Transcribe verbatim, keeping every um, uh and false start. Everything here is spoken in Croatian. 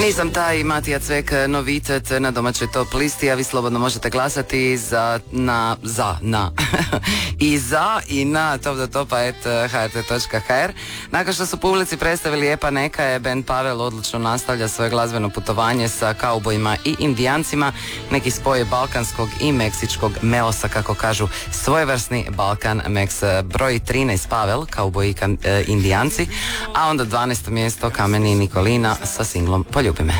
Nisam taj Matija Cvek novitet na domaćoj top listi, a vi slobodno možete glasati za, na, za, na i za i na top do topa et ha er te točka ha er. Nakon što su publici predstavili Epa neka je, band Pavel odlučno nastavlja svoje glazbeno putovanje sa kaubojima i indijancima, neki spoj balkanskog i meksičkog melosa, kako kažu, svojevrsni Balkan Mex. Broj trinaest Pavel, kauboji i kan, e, indijanci, a onda dvanaesto mjesto Kameni Nikolina sa singlom Poljubi me.